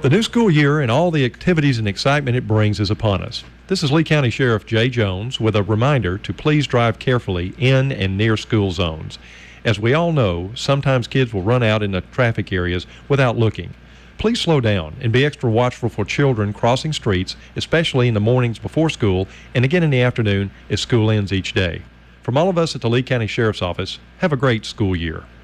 The new school year and all the activities and excitement it brings is upon us. This is Lee County Sheriff Jay Jones with a reminder to please drive carefully in and near school zones. As we all know, sometimes kids will run out into traffic areas without looking. Please slow down and be extra watchful for children crossing streets, especially in the mornings before school and again in the afternoon as school ends each day. From all of us at the Lee County Sheriff's Office, have a great school year.